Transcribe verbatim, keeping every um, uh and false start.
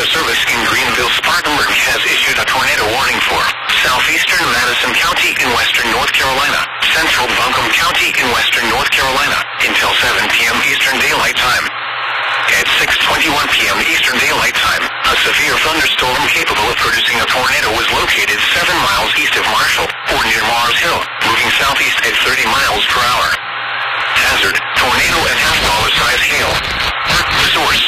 Weather Service in Greenville-Spartanburg has issued a tornado warning for southeastern Madison County in western North Carolina, central Buncombe County in western North Carolina, until seven p m Eastern Daylight Time. At six twenty-one p m Eastern Daylight Time, a severe thunderstorm capable of producing a tornado was located seven miles east of Marshall, or near Mars Hill, moving southeast at thirty miles per hour. Hazard, tornado and half-dollar size hail. The source,